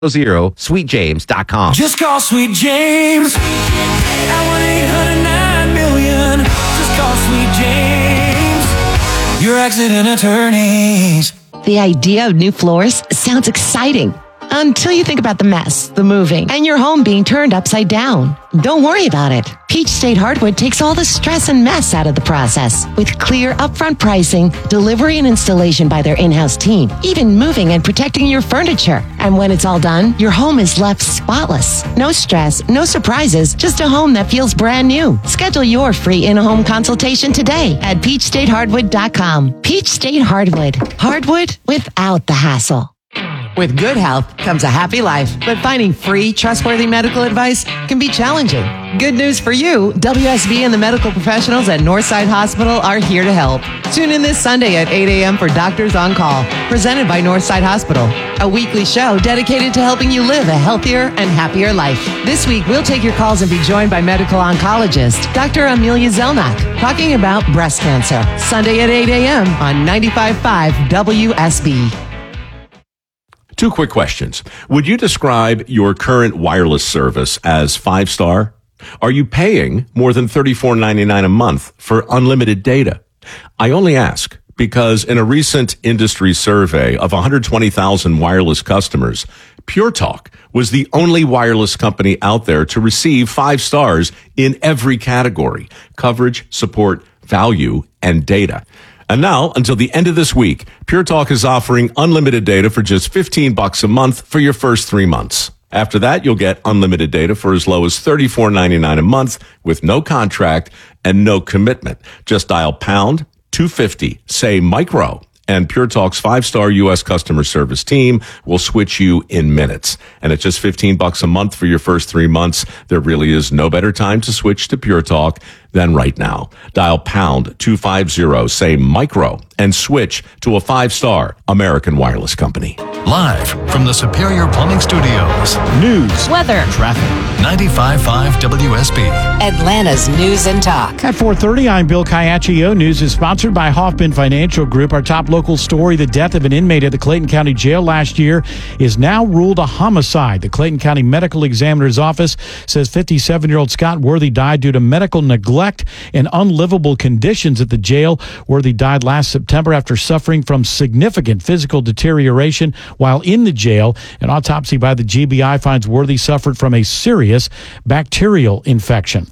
sweetjames.com. Just call Sweet James at 1-800-9-million. Just call Sweet James, your accident attorneys. The idea of new floors sounds exciting until you think about the mess, the moving, and your home being turned upside down. Don't worry about it. Peach State Hardwood takes all the stress and mess out of the process with clear upfront pricing, delivery and installation by their in-house team, even moving and protecting your furniture. And when it's all done, your home is left spotless. No stress, no surprises, just a home that feels brand new. Schedule your free in-home consultation today at peachstatehardwood.com. Peach State Hardwood. Hardwood without the hassle. With good health comes a happy life, but finding free, trustworthy medical advice can be challenging. Good news for you, WSB and the medical professionals at Northside Hospital are here to help. Tune in this Sunday at 8 a.m. for Doctors on Call, presented by Northside Hospital, a weekly show dedicated to helping you live a healthier and happier life. This week, we'll take your calls and be joined by medical oncologist Dr. Amelia Zelnak, talking about breast cancer. Sunday at 8 a.m. on 95.5 WSB. Two quick questions. Would you describe your current wireless service as 5-star? Are you paying more than $34.99 a month for unlimited data? I only ask because in a recent industry survey of 120,000 wireless customers, Pure Talk was the only wireless company out there to receive 5 stars in every category: coverage, support, value, and data. And now, until the end of this week, Pure Talk is offering unlimited data for just $15 a month for your first 3 months. After that, you'll get unlimited data for as low as $34.99 a month with no contract and no commitment. Just dial pound 250, say micro, and Pure Talk's 5-star U.S. customer service team will switch you in minutes. And at just $15 a month for your first 3 months, there really is no better time to switch to Pure Talk than right now. Dial pound 250, say micro, and switch to a 5-star American wireless company. Live from the Superior Plumbing Studios. News, weather, traffic. 95.5 WSB. Atlanta's News and Talk. At 4:30, I'm Bill Caiaccio. News is sponsored by Hoffman Financial Group. Our top local story: the death of an inmate at the Clayton County Jail last year is now ruled a homicide. The Clayton County Medical Examiner's Office says 57-year-old Scott Worthy died due to medical neglect and unlivable conditions at the jail. Worthy died last September after suffering from significant physical deterioration while in the jail. An autopsy by the GBI finds Worthy suffered from a serious bacterial infection.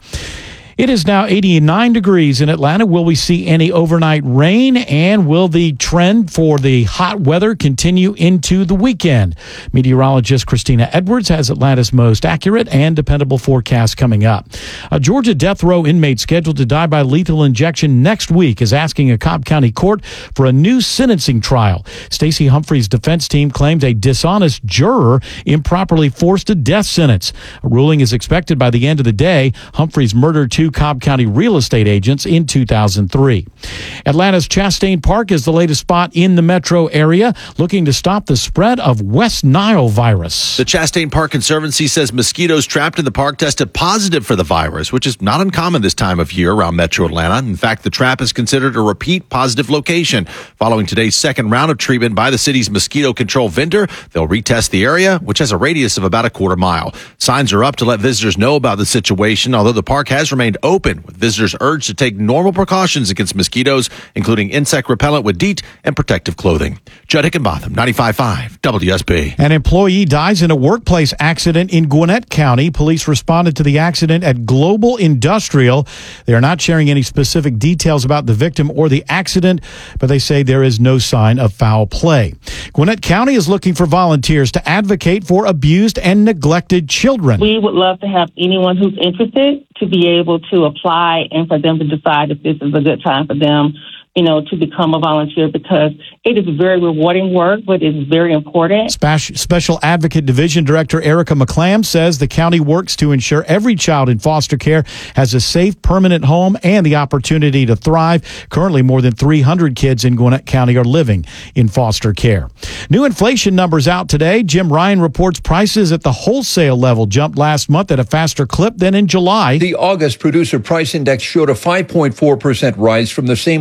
It is now 89 degrees in Atlanta. Will we see any overnight rain? And will the trend for the hot weather continue into the weekend? Meteorologist Christina Edwards has Atlanta's most accurate and dependable forecast coming up. A Georgia death row inmate scheduled to die by lethal injection next week is asking a Cobb County court for a new sentencing trial. Stacey Humphrey's defense team claims a dishonest juror improperly forced a death sentence. A ruling is expected by the end of the day. Humphrey's murdered 2 Cobb County real estate agents in 2003. Atlanta's Chastain Park is the latest spot in the metro area looking to stop the spread of West Nile virus. The Chastain Park Conservancy says mosquitoes trapped in the park tested positive for the virus, which is not uncommon this time of year around metro Atlanta. In fact, the trap is considered a repeat positive location. Following today's second round of treatment by the city's mosquito control vendor, they'll retest the area, which has a radius of about a quarter mile. Signs are up to let visitors know about the situation, although the park has remained open, with visitors urged to take normal precautions against mosquitoes, including insect repellent with DEET and protective clothing. Judd Hickenbotham, 95.5 WSB. An employee dies in a workplace accident in Gwinnett County. Police responded to the accident at Global Industrial. They are not sharing any specific details about the victim or the accident, but they say there is no sign of foul play. Gwinnett County is looking for volunteers to advocate for abused and neglected children. We would love to have anyone who's interested to be able to apply and for them to decide if this is a good time for them, to become a volunteer, because it is very rewarding work, but it's very important. Special Advocate Division Director Erica McClam says the county works to ensure every child in foster care has a safe, permanent home and the opportunity to thrive. Currently, more than 300 kids in Gwinnett County are living in foster care. New inflation numbers out today. Jim Ryan reports prices at the wholesale level jumped last month at a faster clip than in July. The August Producer Price Index showed a 5.4% rise from the same month a year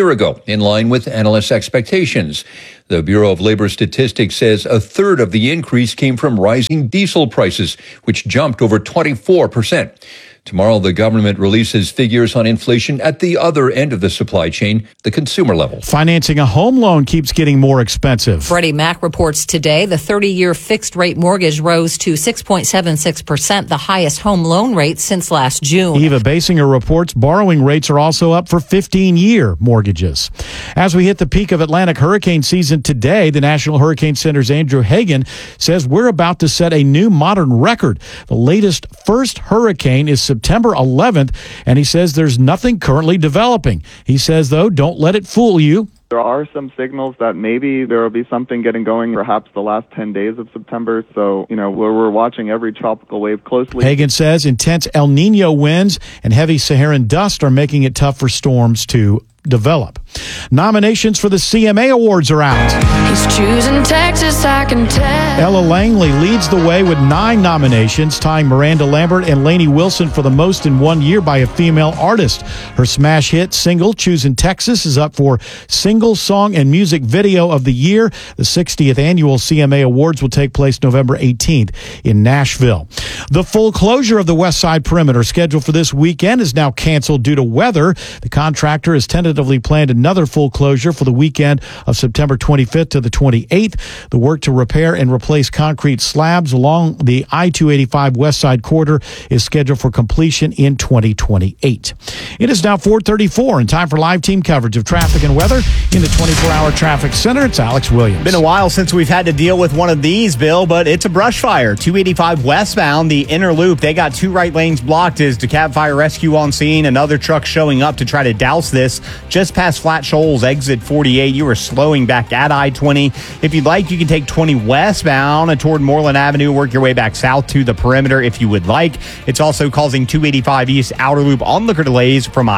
year ago, in line with analysts' expectations. The Bureau of Labor Statistics says a third of the increase came from rising diesel prices, which jumped over 24%. Tomorrow, the government releases figures on inflation at the other end of the supply chain, the consumer level. Financing a home loan keeps getting more expensive. Freddie Mac reports today the 30-year fixed-rate mortgage rose to 6.76%, the highest home loan rate since last June. Eva Basinger reports borrowing rates are also up for 15-year mortgages. As we hit the peak of Atlantic hurricane season today, the National Hurricane Center's Andrew Hagan says we're about to set a new modern record. The latest first hurricane is September 11th, and he says there's nothing currently developing. He says, though, don't let it fool you. There are some signals that maybe there will be something getting going perhaps the last 10 days of September. So, we're watching every tropical wave closely. Hagan says intense El Nino winds and heavy Saharan dust are making it tough for storms to develop. Nominations for the CMA Awards are out. He's choosing Texas, I can tell. Ella Langley leads the way with 9 nominations, tying Miranda Lambert and Lainey Wilson for the most in 1 year by a female artist. Her smash hit single, Choosing Texas, is up for Single Song and Music Video of the Year. The 60th Annual CMA Awards will take place November 18th in Nashville. The full closure of the West Side Perimeter scheduled for this weekend is now canceled due to weather. The contractor has tentatively planned another full closure for the weekend of September 25th to the 28th. The work to repair and replace concrete slabs along the I-285 West Side corridor is scheduled for completion in 2028. It is now 4:34 and time for live team coverage of traffic and weather in the 24-hour traffic center. It's Alex Williams. Been a while since we've had to deal with one of these, Bill, but it's a brush fire. 285 westbound, the inner loop. They got 2 right lanes blocked as DeKalb Fire Rescue on scene. Another truck showing up to try to douse this just past Flat Shoals, exit 48. You are slowing back at I-20. If you'd like, you can take 20 westbound toward Moreland Avenue, work your way back south to the perimeter if you would like. It's also causing 285 east outer loop onlooker delays from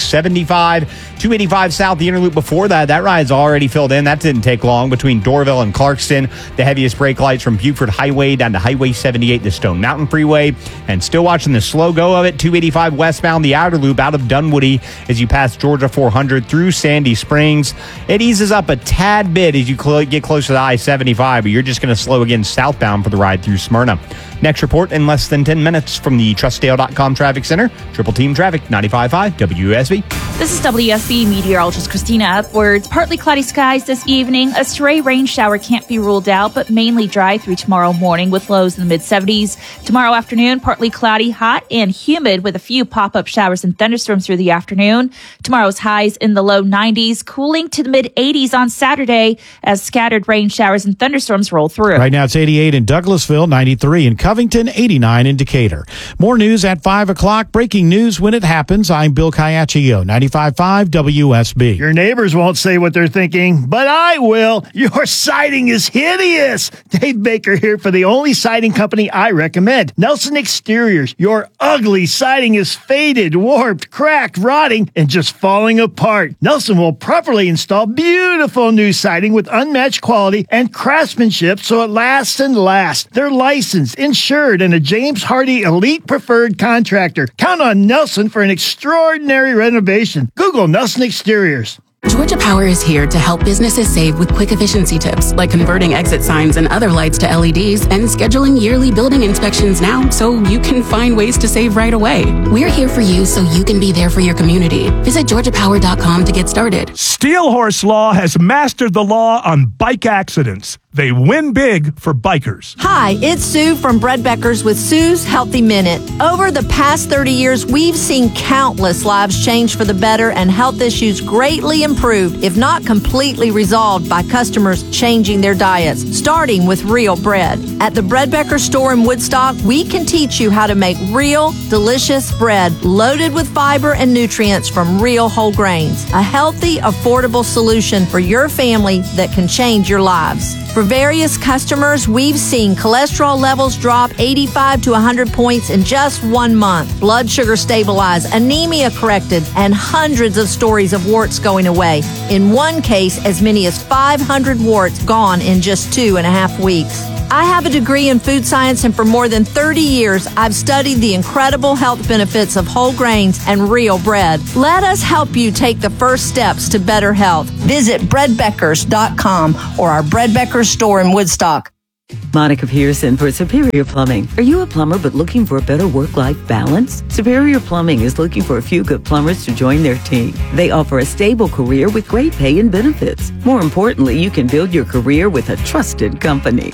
I-675. 285 south, the inner loop before that ride's already filled in. That didn't take long between Dorville and Clarkston. The heaviest brake lights from Buford Highway down to Highway 78, the Stone Mountain Freeway. And still watching the slow go of it, 285 westbound, the outer loop out of Dunwoody as you pass Georgia 400 through Sandy Springs. It eases up a tad bit as you get closer to I-75, but you're just going to slow again southbound for the ride through Smyrna. Next report in less than 10 minutes from the TrustDale.com Traffic Center. Triple Team Traffic, 95.5 WSB. This is WSB meteorologist Christina Upwards. Partly cloudy skies this evening. A stray rain shower can't be ruled out, but mainly dry through tomorrow morning with lows in the mid-70s. Tomorrow afternoon, partly cloudy, hot and humid with a few pop-up showers and thunderstorms through the afternoon. Tomorrow's highs in the low 90s, cooling to the mid-80s on Saturday as scattered rain showers and thunderstorms roll through. Right now it's 88 in Douglasville, 93 in Covington, 89 in Decatur. More news at 5 o'clock. Breaking news when it happens. I'm Bill Caiaccio, 95.5 WSB. Your neighbors won't say what they're thinking, but I will. Your siding is hideous. Dave Baker here for the only siding company I recommend, Nelson Exteriors. Your ugly siding is faded, warped, cracked, rotting, and just falling apart. Nelson will properly install beautiful new siding with unmatched quality and craftsmanship so it lasts and lasts. They're licensed, insured, and a James Hardy Elite Preferred Contractor. Count on Nelson for an extraordinary renovation. Google Nelson Exteriors. Georgia Power is here to help businesses save with quick efficiency tips, like converting exit signs and other lights to LEDs and scheduling yearly building inspections now so you can find ways to save right away. We're here for you so you can be there for your community. Visit georgiapower.com to get started. Steelhorse Law has mastered the law on bike accidents. They win big for bikers. Hi, it's Sue from Bread Beckers with Sue's Healthy Minute. Over the past 30 years, we've seen countless lives change for the better and health issues greatly improved, if not completely resolved, by customers changing their diets, starting with real bread. At the Bread Becker store in Woodstock, we can teach you how to make real, delicious bread loaded with fiber and nutrients from real whole grains. A healthy, affordable solution for your family that can change your lives. For various customers, we've seen cholesterol levels drop 85 to 100 points in just 1 month, blood sugar stabilized, anemia corrected, and hundreds of stories of warts going away. In one case, as many as 500 warts gone in just 2.5 weeks. I have a degree in food science, and for more than 30 years, I've studied the incredible health benefits of whole grains and real bread. Let us help you take the first steps to better health. Visit breadbeckers.com or our Bread Beckers store in Woodstock. Monica Pearson for Superior Plumbing. Are you a plumber but looking for a better work-life balance? Superior Plumbing is looking for a few good plumbers to join their team. They offer a stable career with great pay and benefits. More importantly, you can build your career with a trusted company.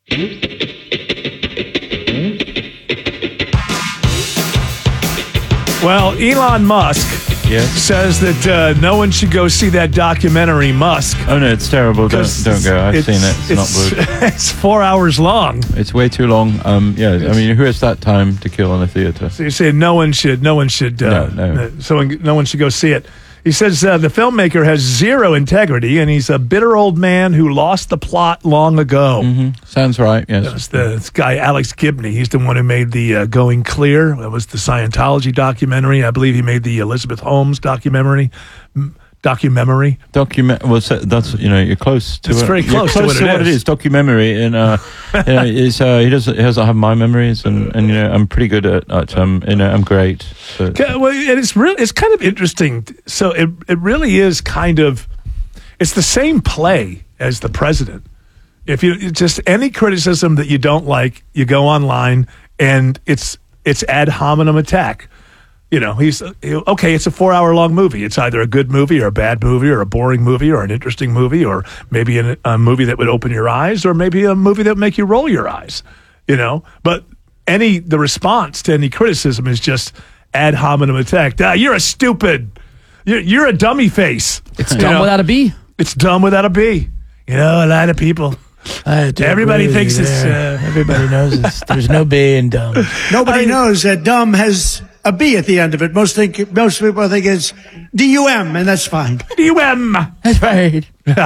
Well, Elon Musk says that no one should go see that documentary, Musk. Oh, no, it's terrible. Don't go. I've seen it. It's not good. It's 4 hours long. It's way too long. I mean, who has that time to kill in a theater? So you say no one should no one should go see it. He says the filmmaker has zero integrity, and he's a bitter old man who lost the plot long ago. Mm-hmm. Sounds right, yes. This guy, Alex Gibney, he's the one who made the Going Clear. That was the Scientology documentary. I believe he made the Elizabeth Holmes documentary. Well, that's, you're close to it. It's very close to what it is. Documentary, and he doesn't have my memories, and I'm pretty good at I'm great. But. Well, and it's kind of interesting. So it really is kind of, it's the same play as the president. If you just any criticism that you don't like, you go online and it's ad hominem attack. It's a 4-hour long movie. It's either a good movie or a bad movie or a boring movie or an interesting movie or maybe a movie that would open your eyes or maybe a movie that would make you roll your eyes, But the response to any criticism is just ad hominem attack. You're a stupid. You're a dummy face. It's dumb without a B. It's dumb without a B. A lot of people. Everybody thinks it's... everybody knows there's no B in dumb. Nobody knows that dumb has a B at the end of it. Most people think it's D-U-M, and that's fine. D-U-M. That's right.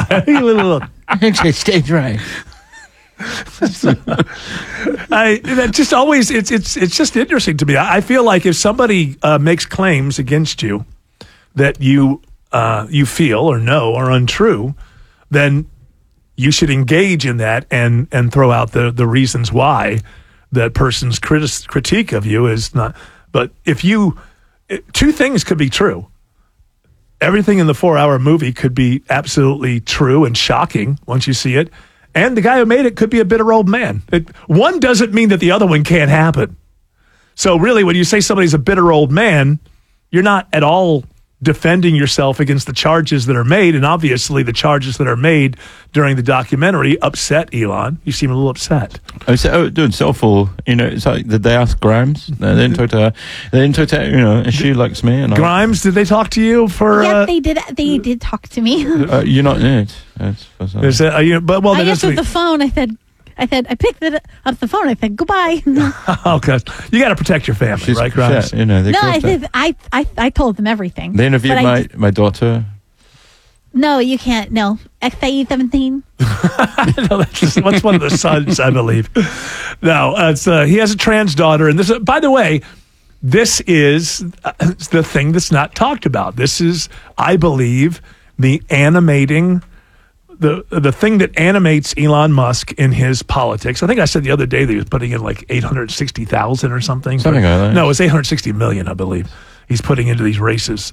Stage right. It's just interesting to me. I feel like if somebody makes claims against you that you feel or know are untrue, then you should engage in that and throw out the reasons why that person's critique of you is not. But two things could be true. Everything in the 4-hour movie could be absolutely true and shocking once you see it. And the guy who made it could be a bitter old man. One doesn't mean that the other one can't happen. So really, when you say somebody's a bitter old man, you're not at all defending yourself against the charges that are made. And obviously the charges that are made during the documentary upset Elon. You seem a little upset. Dude, it's awful. It's like, did they ask Grimes? They didn't talk to her. They didn't talk to her, and she likes me. And Grimes, did they talk to you for... Yeah, they did. They did talk to me. You're not in it. I answered the phone. I picked it up the phone. I said, goodbye. Oh, God. You got to protect your family, right, Grimes? I told them everything. They interviewed my daughter. No, you can't. No. XAE 17. No, that's one of the sons, I believe. No, he has a trans daughter. And this, by the way, this is the thing that's not talked about. This is, I believe, the animating... The thing that animates Elon Musk in his politics. I think I said the other day that he was putting in like 860,000 or something. Something like that. No, it was 860 million, I believe. He's putting into these races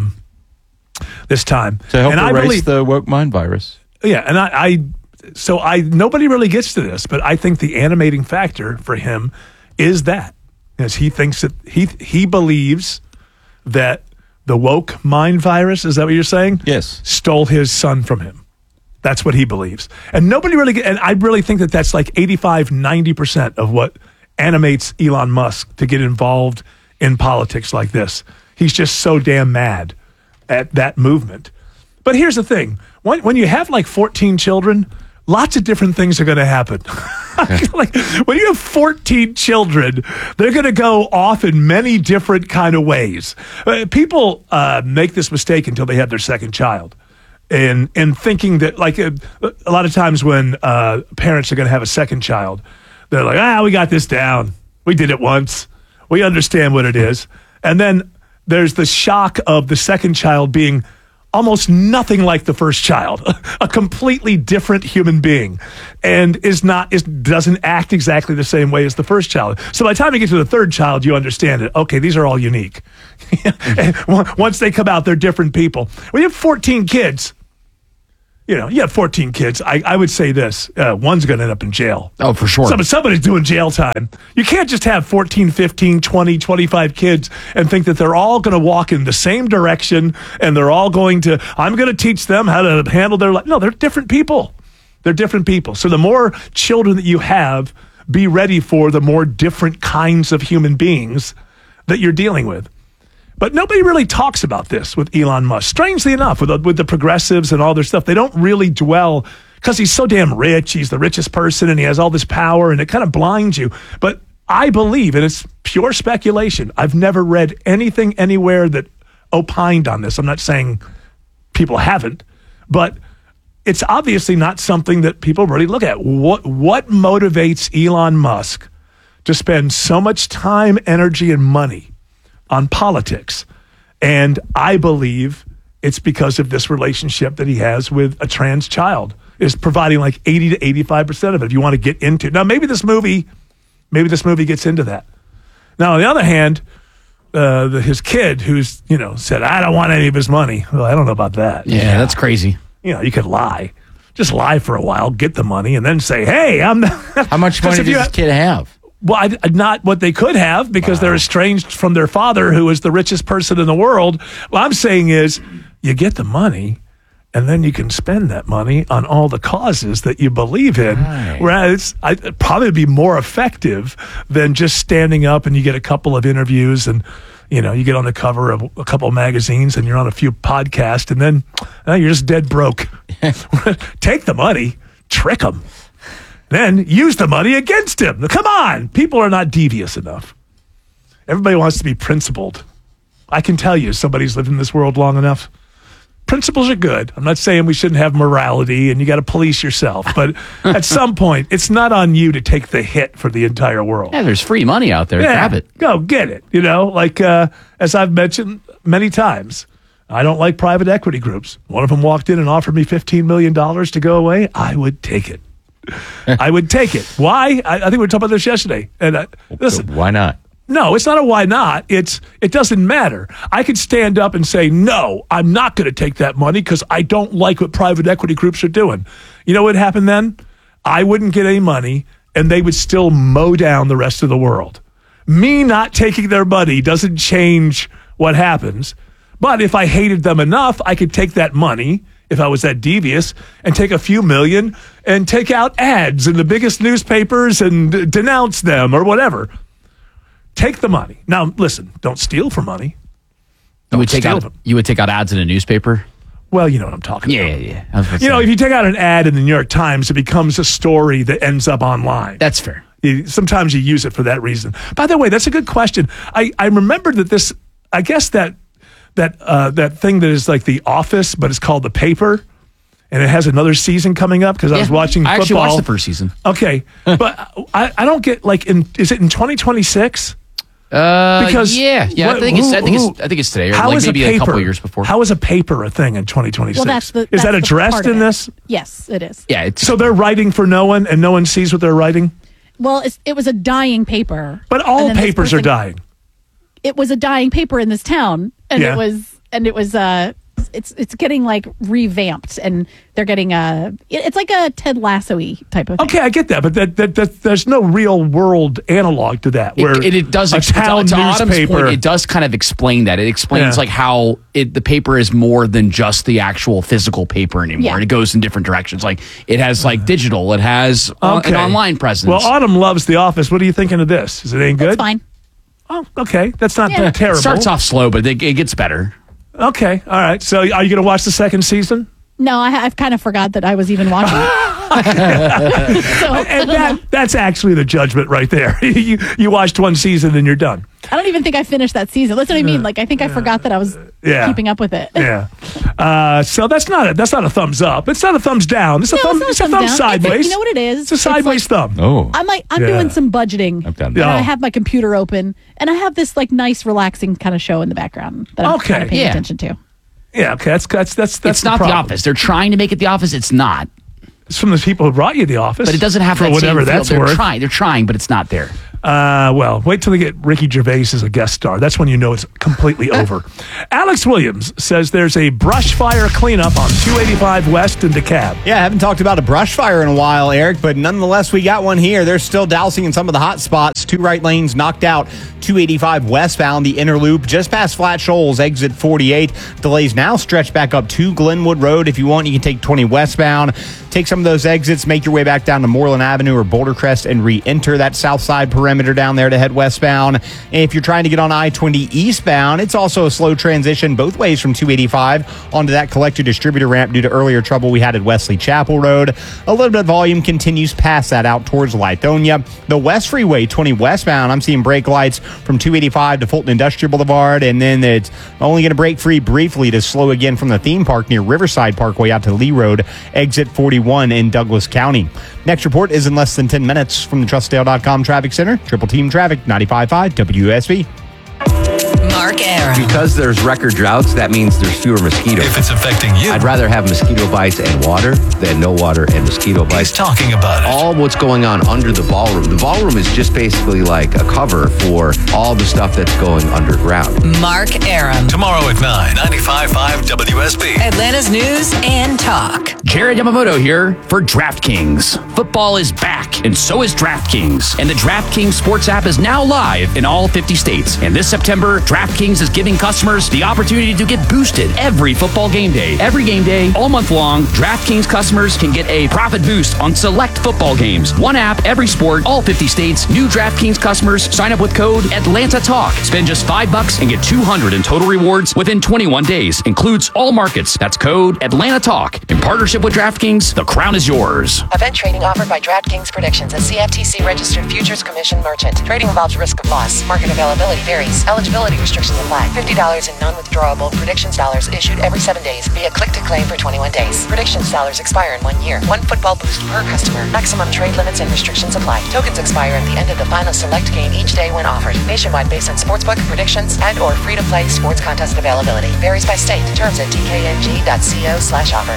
this time. To help erase the woke mind virus. Yeah, and nobody really gets to this, but I think the animating factor for him is that. As he thinks that he believes that the woke mind virus, is that what you're saying? Yes. Stole his son from him. That's what he believes. And nobody really and I really think that that's like 85-90% of what animates Elon Musk to get involved in politics like this. He's just so damn mad at that movement. But here's the thing. When you have like 14 children, lots of different things are going to happen. Like when you have 14 children, they're going to go off in many different kind of ways. People make this mistake until they have their second child. And thinking that, like, a lot of times when parents are going to have a second child, they're like, we got this down. We did it once. We understand what it is. And then there's the shock of the second child being almost nothing like the first child, a completely different human being, and doesn't act exactly the same way as the first child. So by the time you get to the third child, you understand it. Okay, these are all unique. And once they come out, they're different people. When you have 14 kids, you have 14 kids. I would say this, one's going to end up in jail. Oh, for sure. Somebody's doing jail time. You can't just have 14, 15, 20, 25 kids and think that they're all going to walk in the same direction and they're all I'm going to teach them how to handle their life. No, they're different people. They're different people. So the more children that you have, be ready for the more different kinds of human beings that you're dealing with. But nobody really talks about this with Elon Musk. Strangely enough, with the progressives and all their stuff, they don't really dwell because he's so damn rich. He's the richest person and he has all this power and it kind of blinds you. But I believe, and it's pure speculation, I've never read anything anywhere that opined on this. I'm not saying people haven't, but it's obviously not something that people really look at. What motivates Elon Musk to spend so much time, energy, and money on politics? And I believe it's because of this relationship that he has with a trans child, is providing like 80 to 85% of it. If you want to get into it. Now, maybe this movie gets into that. Now, on the other hand, his kid who's, said, I don't want any of his money. Well, I don't know about that. Yeah, that's crazy. You could lie. Just lie for a while, get the money, and then say, hey, How much money does this kid have? Well, not what they could have because they're estranged from their father, who is the richest person in the world. What I'm saying is you get the money and then you can spend that money on all the causes that you believe in. Right. Whereas it'd probably be more effective than just standing up and you get a couple of interviews and, you get on the cover of a couple of magazines and you're on a few podcasts and then you're just dead broke. Take the money, trick them. Then use the money against him. Come on. People are not devious enough. Everybody wants to be principled. I can tell you, somebody's lived in this world long enough. Principles are good. I'm not saying we shouldn't have morality and you got to police yourself. But at some point, it's not on you to take the hit for the entire world. Yeah, there's free money out there. Yeah, grab it. Go get it. As I've mentioned many times, I don't like private equity groups. One of them walked in and offered me $15 million to go away. I would take it. I would take it. Why? I think we were talking about this yesterday. And listen, why not? No, it's not a why not. It doesn't matter. I could stand up and say, no, I'm not going to take that money because I don't like what private equity groups are doing. You know what would happen then? I wouldn't get any money and they would still mow down the rest of the world. Me not taking their money doesn't change what happens. But if I hated them enough, I could take that money, if I was that devious, and take a few million and take out ads in the biggest newspapers and denounce them or whatever. Take the money. Now, listen, don't steal for money. You would take out ads in a newspaper? Well, you know what I'm talking about. Yeah. If you take out an ad in the New York Times, it becomes a story that ends up online. That's fair. Sometimes you use it for that reason. By the way, that's a good question. I remembered that this, I guess that thing that is like The Office, but it's called The Paper, and it has another season coming up because I was watching football. I actually watched the first season. Okay, but I don't get is it in 2026? Because I think it's today, or maybe a couple of years before. How is a paper a thing in 2026? Well, is that addressed in this? Yes, it is. Yeah. So they're writing for no one, and no one sees what they're writing. Well, it was a dying paper. But all papers are dying. It was a dying paper in this town, and it was it's getting like revamped, and they're getting it's like a Ted Lasso-y type of thing. Okay, I get that, but that there's no real world analog to that. Where it does a town newspaper. Point, it does kind of explain that. It explains like how the paper is more than just the actual physical paper anymore. Yeah. And it goes in different directions. Like it has like digital. It has an online presence. Well, Autumn loves The Office. What are you thinking of this? Is it any good? It's fine. Oh, okay. That's not terrible. It starts off slow, but it gets better. Okay. All right. So are you going to watch the second season? No, I've kind of forgot that I was even watching it. And that's actually the judgment right there. You watched one season and you're done. I don't even think I finished that season. That's what I mean. Like, I think I forgot that I was keeping up with it. Yeah. So that's not a thumbs up. It's not a thumbs down. It's a thumb sideways. You know what it is? It's a sideways thumb. Oh. I'm doing some budgeting. I've done that. And I have my computer open, and I have this like nice, relaxing kind of show in the background that I'm kind of paying attention to. Yeah, okay, that's It's not the office. They're trying to make it the office. It's not. It's from the people who brought you the office. But it doesn't have for that whatever same feel. that's They're worth. trying. They're trying, but it's not there. Well, wait till they get Ricky Gervais as a guest star. That's when you know it's completely over. Alex Williams says there's a brush fire cleanup on 285 West in DeKalb. Yeah, I haven't talked about a brush fire in a while, Eric, but nonetheless, we got one here. They're still dousing in some of the hot spots. 2 right lanes knocked out. 285 westbound, the inner loop, just past Flat Shoals, exit 48. Delays now stretch back up to Glenwood Road. If you want, you can take 20 westbound. Take some of those exits, make your way back down to Moreland Avenue or Boulder Crest and re-enter that south side perimeter down there to head westbound. And if you're trying to get on I-20 eastbound, it's also a slow transition both ways from 285 onto that collector distributor ramp due to earlier trouble we had at Wesley Chapel Road. A little bit of volume continues past that out towards Lithonia. The West Freeway 20 westbound, I'm seeing brake lights from 285 to Fulton Industrial Boulevard, and then it's only going to break free briefly to slow again from the theme park near Riverside Parkway out to Lee Road, exit 41 in Douglas County. Next report is in less than 10 minutes from the TrustDale.com Traffic Center. Triple Team Traffic, 95.5 WSB. Mark Aram. Because there's record droughts, that means there's fewer mosquitoes. If it's affecting you, I'd rather have mosquito bites and water than no water and mosquito bites. he's talking about it. All what's going on under the ballroom. The ballroom is just basically like a cover for all the stuff that's going underground. Mark Aram. Tomorrow at 9, 95.5 WSB. Atlanta's News and Talk. Jared Yamamoto here for DraftKings. Football is back, and so is DraftKings. And the DraftKings Sports app is now live in all 50 states. And this September, DraftKings is giving customers the opportunity to get boosted every football game day. Every game day, all month long, DraftKings customers can get a profit boost on select football games. One app, every sport, all 50 states. New DraftKings customers sign up with code ATLANTATALK. Spend just $5 and get $200 in total rewards within 21 days. Includes all markets. That's code ATLANTATALK. In partnership with DraftKings, the crown is yours. Event trading offered by DraftKings Predictions, a CFTC registered futures commission merchant. Trading involves risk of loss. Market availability varies. Eligibility restrictions apply. $50 in non-withdrawable predictions dollars issued every 7 days via click to claim for 21 days. Predictions dollars expire in 1 year. 1 football boost per customer. Maximum trade limits and restrictions apply. Tokens expire at the end of the final select game each day when offered. Nationwide based on sportsbook, predictions, and or free-to-play sports contest availability. Varies by state. Terms at dkng.co/offer.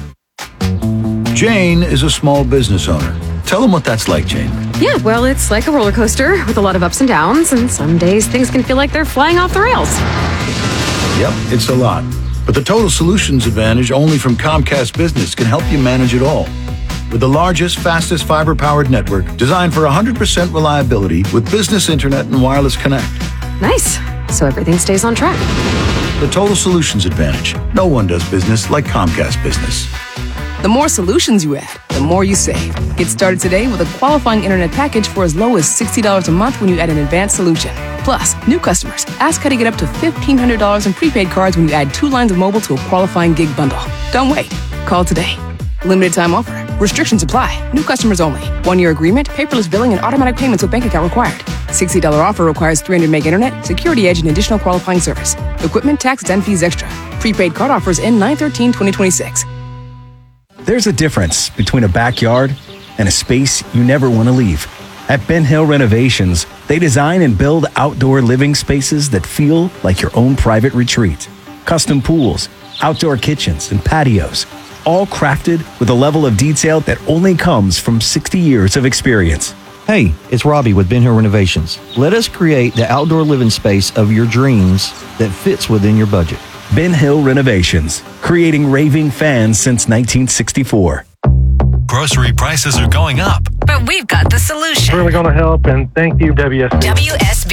Jane is a small business owner. Tell them what that's like, Jane. Yeah, well, it's like a roller coaster with a lot of ups and downs, and some days things can feel like they're flying off the rails. Yep, it's a lot. But the Total Solutions Advantage only from Comcast Business can help you manage it all. With the largest, fastest fiber-powered network designed for 100% reliability with business internet and wireless connect. Nice. So everything stays on track. The Total Solutions Advantage. No one does business like Comcast Business. The more solutions you add, the more you save. Get started today with a qualifying internet package for as low as $60 a month when you add an advanced solution. Plus, new customers, ask how to get up to $1,500 in prepaid cards when you add 2 lines of mobile to a qualifying gig bundle. Don't wait. Call today. Limited time offer. Restrictions apply. New customers only. 1-year agreement, paperless billing, and automatic payments with bank account required. $60 offer requires 300 meg internet, security edge, and additional qualifying service. Equipment, taxes, and fees extra. Prepaid card offers end 9/13/2026. There's a difference between a backyard and a space you never want to leave. At Ben Hill Renovations, they design and build outdoor living spaces that feel like your own private retreat. Custom pools, outdoor kitchens, and patios, all crafted with a level of detail that only comes from 60 years of experience. Hey, it's Robbie with Ben Hill Renovations. Let us create the outdoor living space of your dreams that fits within your budget. Ben Hill Renovations, creating raving fans since 1964. Grocery prices are going up. But we've got the solution. Really going to help, and thank you, WSB. WSB.